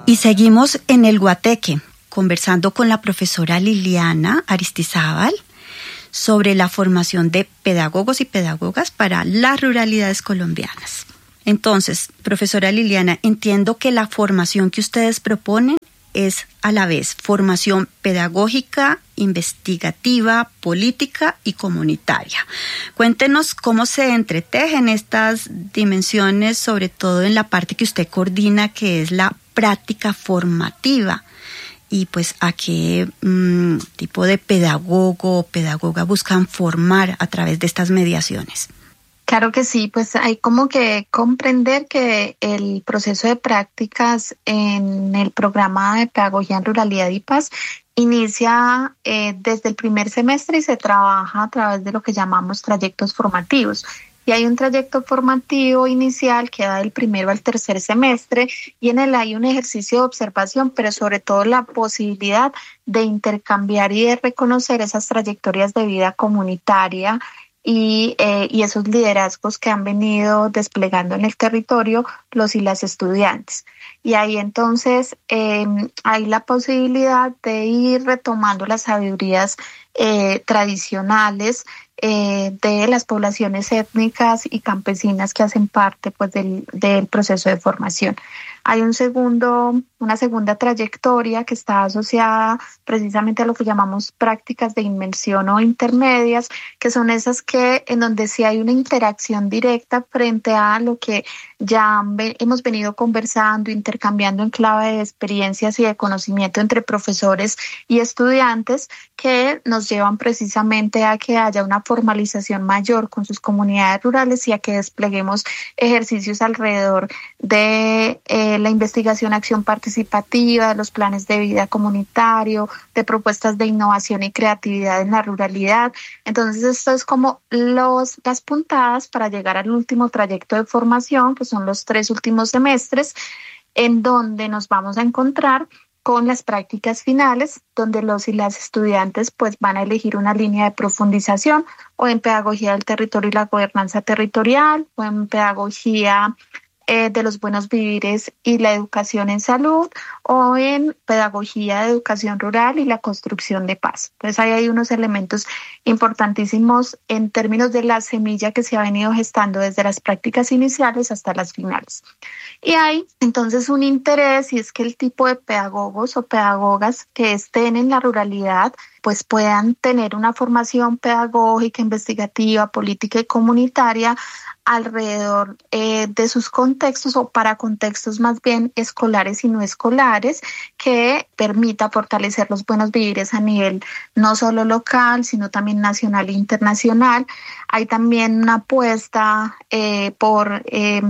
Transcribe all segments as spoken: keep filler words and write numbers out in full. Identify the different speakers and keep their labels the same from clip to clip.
Speaker 1: Y seguimos en el Guateque, conversando con la profesora Liliana Aristizábal sobre la formación de pedagogos y pedagogas para las ruralidades colombianas. Entonces, profesora Liliana, entiendo que la formación que ustedes proponen es a la vez formación pedagógica, investigativa, política y comunitaria. Cuéntenos cómo se entretejen estas dimensiones, sobre todo en la parte que usted coordina, que es la práctica formativa. Y pues a qué mmm, tipo de pedagogo o pedagoga buscan formar a través de estas mediaciones.
Speaker 2: Claro que sí, pues hay como que comprender que el proceso de prácticas en el programa de Pedagogía en Ruralidad y Paz inicia eh, desde el primer semestre y se trabaja a través de lo que llamamos trayectos formativos. Y hay un trayecto formativo inicial que va del primero al tercer semestre y en él hay un ejercicio de observación, pero sobre todo la posibilidad de intercambiar y de reconocer esas trayectorias de vida comunitaria y, eh, y esos liderazgos que han venido desplegando en el territorio los y las estudiantes. Y ahí entonces eh, hay la posibilidad de ir retomando las sabidurías eh, tradicionales eh, de las poblaciones étnicas y campesinas que hacen parte pues del, del proceso de formación. Hay un segundo, una segunda trayectoria que está asociada precisamente a lo que llamamos prácticas de inmersión o intermedias, que son esas que en donde sí hay una interacción directa frente a lo que ya hemos venido conversando, intercambiando en clave de experiencias y de conocimiento entre profesores y estudiantes, que nos llevan precisamente a que haya una formalización mayor con sus comunidades rurales y a que despleguemos ejercicios alrededor de eh, la investigación, acción participativa, de los planes de vida comunitario, de propuestas de innovación y creatividad en la ruralidad. Entonces, esto es como los, las puntadas para llegar al último trayecto de formación, que son los tres últimos semestres, en donde nos vamos a encontrar con las prácticas finales, donde los y las estudiantes pues van a elegir una línea de profundización o en pedagogía del territorio y la gobernanza territorial, o en pedagogía eh, de los buenos vivires y la educación en salud, o en pedagogía de educación rural y la construcción de paz. Entonces ahí hay unos elementos importantísimos en términos de la semilla que se ha venido gestando desde las prácticas iniciales hasta las finales. Y hay entonces un interés, y es que el tipo de pedagogos o pedagogas que estén en la ruralidad pues puedan tener una formación pedagógica, investigativa, política y comunitaria alrededor eh, de sus contextos o para contextos más bien escolares y no escolares, que permita fortalecer los buenos vivires a nivel no solo local, sino también nacional e internacional. Hay también una apuesta eh, por eh,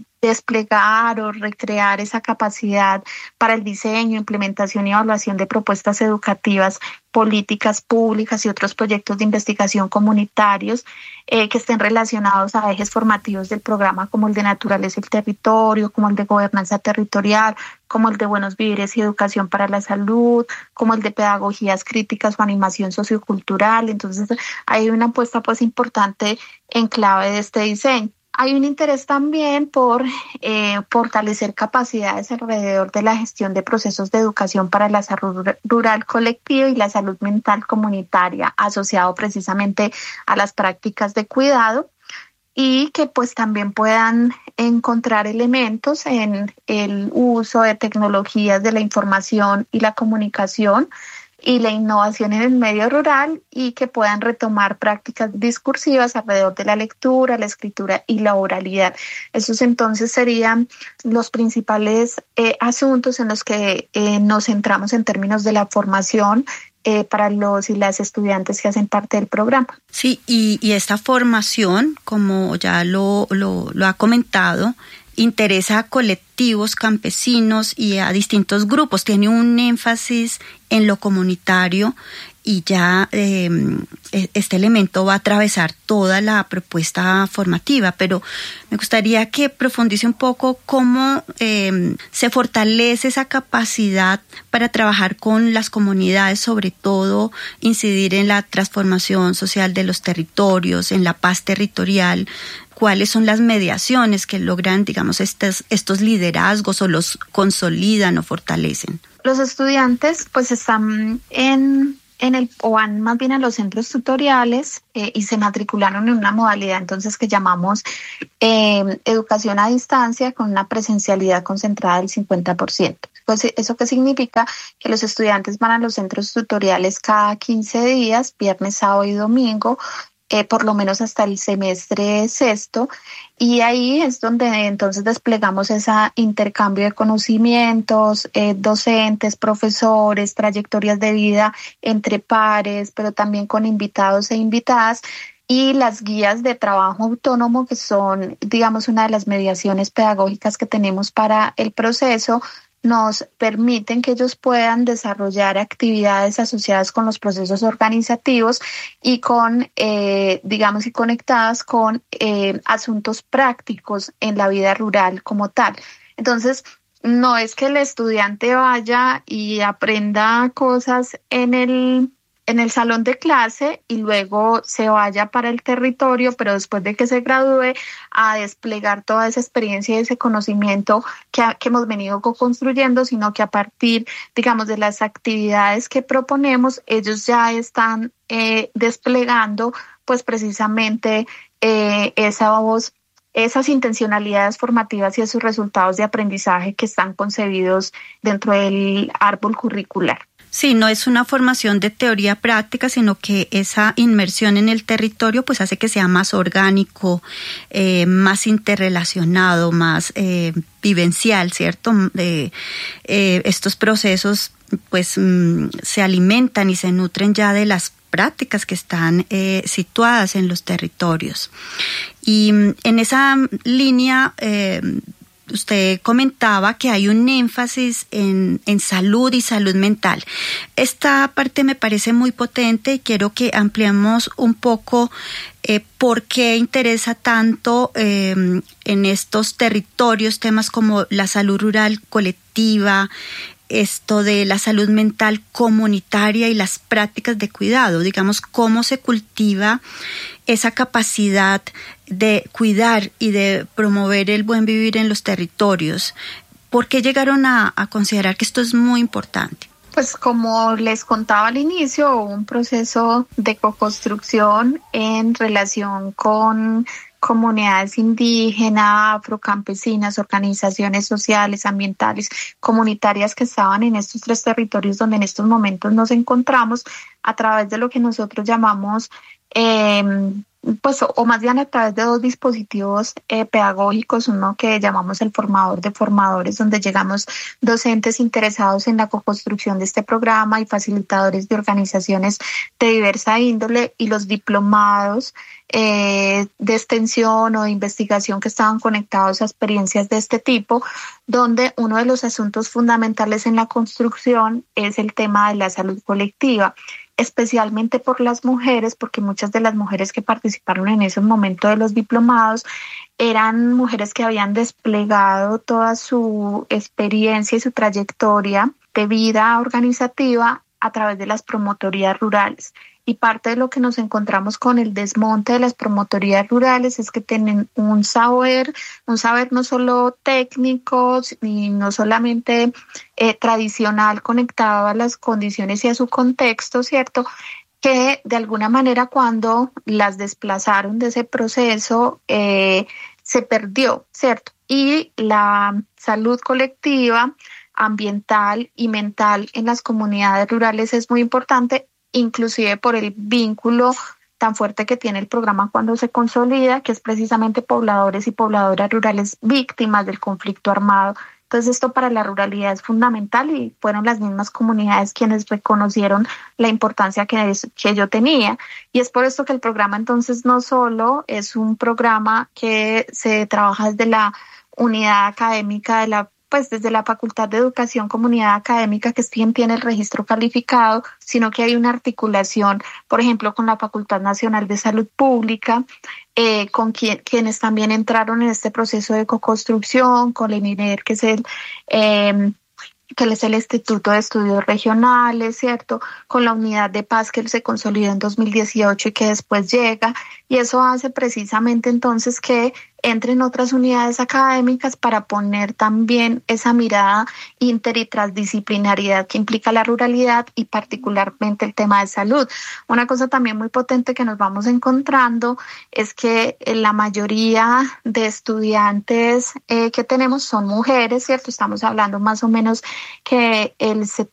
Speaker 2: desplegar o recrear esa capacidad para el diseño, implementación y evaluación de propuestas educativas, políticas públicas y otros proyectos de investigación comunitarios eh, que estén relacionados a ejes formativos del programa, como el de naturaleza y territorio, como el de gobernanza territorial, como el de buenos vivires y educación para la salud, como el de pedagogías críticas o animación sociocultural. Entonces hay una apuesta pues importante en clave de este diseño. Hay un interés también por eh, fortalecer capacidades alrededor de la gestión de procesos de educación para la salud rural colectiva y la salud mental comunitaria, asociado precisamente a las prácticas de cuidado, y que pues también puedan encontrar elementos en el uso de tecnologías de la información y la comunicación y la innovación en el medio rural, y que puedan retomar prácticas discursivas alrededor de la lectura, la escritura y la oralidad. Esos entonces serían los principales eh, asuntos en los que eh, nos centramos en términos de la formación eh, para los y las estudiantes que hacen parte del programa.
Speaker 1: Sí, y, y esta formación, como ya lo, lo, lo ha comentado, interesa a colectivos campesinos y a distintos grupos, tiene un énfasis en lo comunitario y ya eh, este elemento va a atravesar toda la propuesta formativa, pero me gustaría que profundice un poco cómo eh, se fortalece esa capacidad para trabajar con las comunidades, sobre todo incidir en la transformación social de los territorios, en la paz territorial, cuáles son las mediaciones que logran, digamos, estos, estos liderazgos o los consolidan o fortalecen.
Speaker 2: Los estudiantes pues están en, en el, o van más bien a los centros tutoriales eh, y se matricularon en una modalidad entonces que llamamos eh, educación a distancia con una presencialidad concentrada del cincuenta por ciento. Pues, ¿eso qué significa? Que los estudiantes van a los centros tutoriales cada quince días, viernes, sábado y domingo, eh, por lo menos hasta el semestre sexto, y ahí es donde entonces desplegamos ese intercambio de conocimientos, eh, docentes, profesores, trayectorias de vida entre pares, pero también con invitados e invitadas, y las guías de trabajo autónomo, que son, digamos, una de las mediaciones pedagógicas que tenemos para el proceso, nos permiten que ellos puedan desarrollar actividades asociadas con los procesos organizativos y con, eh, digamos, y conectadas con eh, asuntos prácticos en la vida rural como tal. Entonces, no es que el estudiante vaya y aprenda cosas en el en el salón de clase y luego se vaya para el territorio, pero después de que se gradúe, a desplegar toda esa experiencia y ese conocimiento que, ha, que hemos venido co-construyendo, sino que a partir, digamos, de las actividades que proponemos, ellos ya están eh, desplegando, pues precisamente eh, esa voz, esas intencionalidades formativas y esos resultados de aprendizaje que están concebidos dentro del árbol curricular.
Speaker 1: Sí, no es una formación de teoría práctica, sino que esa inmersión en el territorio pues hace que sea más orgánico, eh, más interrelacionado, más eh, vivencial, ¿cierto? Eh, eh, estos procesos pues mm, se alimentan y se nutren ya de las prácticas que están eh, situadas en los territorios. Y mm, en esa línea eh, usted comentaba que hay un énfasis en, en salud y salud mental. Esta parte me parece muy potente y quiero que ampliemos un poco eh, por qué interesa tanto eh, en estos territorios temas como la salud rural colectiva, esto de la salud mental comunitaria y las prácticas de cuidado, digamos, cómo se cultiva esa capacidad de cuidar y de promover el buen vivir en los territorios. ¿Por qué llegaron a, a considerar que esto es muy importante?
Speaker 2: Pues como les contaba al inicio, hubo un proceso de co-construcción en relación con comunidades indígenas, afrocampesinas, organizaciones sociales, ambientales, comunitarias que estaban en estos tres territorios donde en estos momentos nos encontramos a través de lo que nosotros llamamos eh, pues o más bien a través de dos dispositivos eh, pedagógicos, uno que llamamos el formador de formadores, donde llegamos docentes interesados en la co-construcción de este programa y facilitadores de organizaciones de diversa índole, y los diplomados eh, de extensión o de investigación que estaban conectados a experiencias de este tipo, donde uno de los asuntos fundamentales en la construcción es el tema de la salud colectiva, especialmente por las mujeres, porque muchas de las mujeres que participaron en ese momento de los diplomados eran mujeres que habían desplegado toda su experiencia y su trayectoria de vida organizativa a través de las promotorías rurales. Y parte de lo que nos encontramos con el desmonte de las promotorías rurales es que tienen un saber, un saber no solo técnico, ni no solamente eh, tradicional conectado a las condiciones y a su contexto, ¿cierto?, que de alguna manera cuando las desplazaron de ese proceso eh, se perdió, ¿cierto? Y la salud colectiva, ambiental y mental en las comunidades rurales es muy importante, inclusive por el vínculo tan fuerte que tiene el programa cuando se consolida, que es precisamente pobladores y pobladoras rurales víctimas del conflicto armado. Entonces esto para la ruralidad es fundamental y fueron las mismas comunidades quienes reconocieron la importancia que, es, que yo tenía. Y es por esto que el programa entonces no solo es un programa que se trabaja desde la unidad académica de la pues desde la Facultad de Educación, Comunidad Académica, que es quien tiene el registro calificado, sino que hay una articulación, por ejemplo, con la Facultad Nacional de Salud Pública, eh, con quien, quienes también entraron en este proceso de co-construcción, con el I N E R, que es el, eh, que es el Instituto de Estudios Regionales, ¿cierto? Con la Unidad de Paz que se consolidó en dos mil dieciocho y que después llega, y eso hace precisamente entonces que entren otras unidades académicas para poner también esa mirada inter y transdisciplinariedad que implica la ruralidad y particularmente el tema de salud. Una cosa también muy potente que nos vamos encontrando es que la mayoría de estudiantes eh, que tenemos son mujeres, ¿cierto? Estamos hablando más o menos que el